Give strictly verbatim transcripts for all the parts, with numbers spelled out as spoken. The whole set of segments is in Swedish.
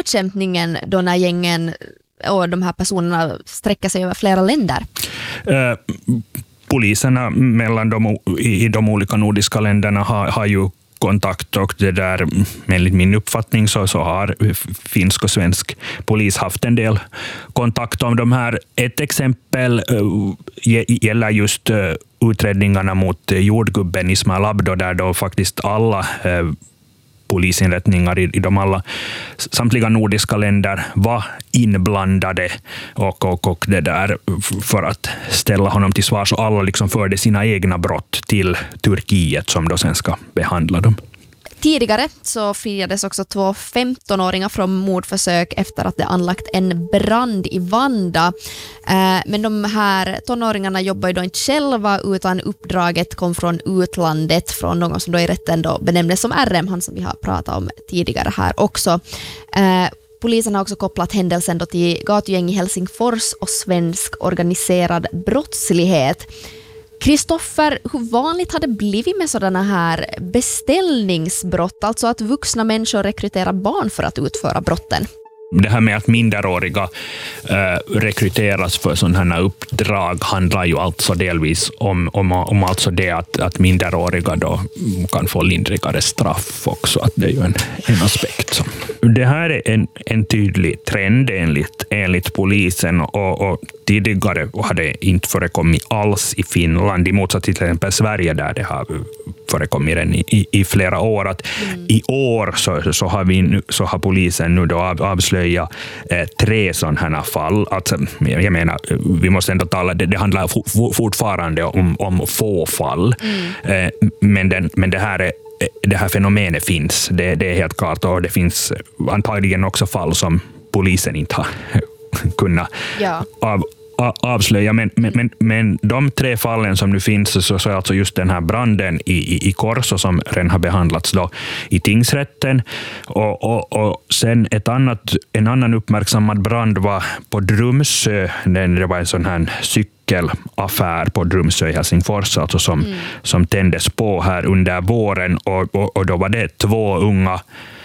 bekämpningen då när gängen och de här personerna sträcker sig över flera länder? Uh, poliserna mellan de, i de olika nordiska länderna har, har ju kontakt, och det där, enligt min uppfattning så, så har finsk och svensk polis haft en del kontakt om de här. Ett exempel uh, gäller just uh, utredningarna mot uh, jordgubben Ismail Abdo, där då faktiskt alla uh, polisinrättningar i, i de alla samtliga nordiska länder var inblandade och, och, och det där för att ställa honom till svars, och alla liksom förde sina egna brott till Turkiet som då sen ska behandla dem. Tidigare så friades också två femtonåringar från mordförsök efter att det anlagt en brand i Vanda. Eh, men de här tonåringarna jobbar ju då inte själva, utan uppdraget kom från utlandet, från någon som då i rätten då benämndes som R M, han som vi har pratat om tidigare här också. Eh, Polisen har också kopplat händelsen då till gatugäng i Helsingfors och svensk organiserad brottslighet. Kristoffer, hur vanligt har det blivit med sådana här beställningsbrott, alltså att vuxna människor rekryterar barn för att utföra brotten? Det här med att minderåriga äh, rekryteras för sådana här uppdrag handlar ju alltså delvis om, om, om alltså det att, att minderåriga då kan få lindrigare straff också. Att det är ju en, en aspekt. Som. Det här är en, en tydlig trend enligt, enligt polisen, och, och tidigare hade det inte förekommit alls i Finland, i motsats till exempel Sverige där det har förekommit i, i, i flera år. Att mm. I år så, så, har vi nu, så har polisen nu då av, avslöjat eh, tre sådana här fall. Att, jag menar, vi måste ändå tala, det, det handlar for, fortfarande om, om få fall. Mm. Eh, men, den, men det här är det här fenomenet finns, det, det är helt klart, och det finns antagligen också fall som polisen inte har kunnat ja. av, av, avslöja. Men, men, men, men de tre fallen som nu finns, så, så är alltså just den här branden i, i, i Korso som redan har behandlats då i tingsrätten, och, och, och sen ett annat, en annan uppmärksammad brand var på Drumsö. Det var en sån här cykelaffär på Drumsö i Helsingfors, alltså som, mm. som tändes på här under våren, och, och, och då var det två unga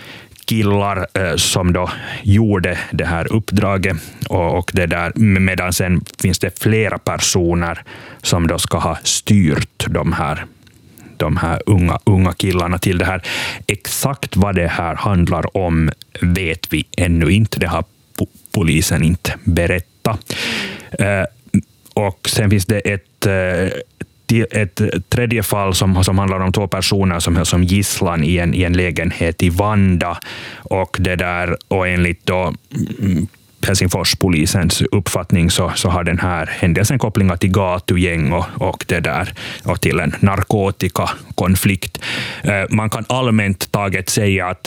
killar eh, som då gjorde det här uppdraget, och, och det där, medan sen finns det flera personer som då ska ha styrt de här de här unga, unga killarna till det här. Exakt vad det här handlar om vet vi ännu inte. Det har po- polisen inte berättat. Eh, och sen finns det ett eh, ett tredje fall som, som handlar om två personer som är som gisslan i en, i en lägenhet i Vanda, och det där, och enligt då Helsingforspolisens uppfattning så, så har den här händelsen kopplingar till gatugäng och, och det där, och till en narkotikakonflikt. Eh, man kan allmänt taget säga att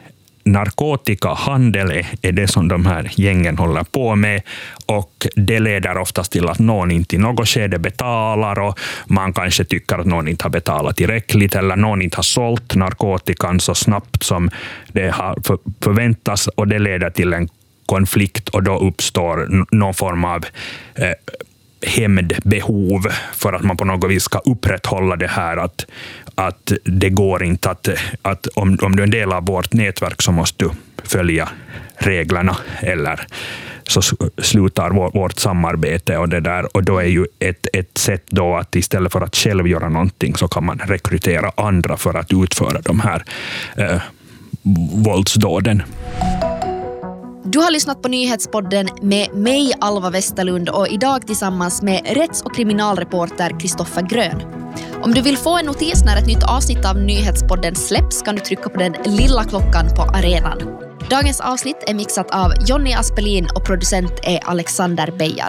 narkotikahandel är det som de här gängen håller på med, och det leder oftast till att någon inte i något skede betalar, och man kanske tycker att någon inte har betalat tillräckligt, eller någon inte har sålt narkotikan så snabbt som det har förväntas, och det leder till en konflikt, och då uppstår någon form av eh, hämndbehov för att man på något vis ska upprätthålla det här att, att det går inte att, att om, om du är en del av vårt nätverk så måste du följa reglerna, eller så slutar vår, vårt samarbete, och det där, och då är ju ett, ett sätt då att istället för att själv göra någonting så kan man rekrytera andra för att utföra de här eh, våldsdåden. Du har lyssnat på Nyhetspodden med mig, Alva Westerlund, och idag tillsammans med rätts- och kriminalreporter Kristoffer Grön. Om du vill få en notis när ett nytt avsnitt av Nyhetspodden släpps kan du trycka på den lilla klockan på arenan. Dagens avsnitt är mixat av Jonny Aspelin och producent är Alexander Beijar.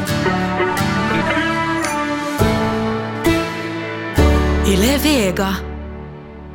Yle Vega.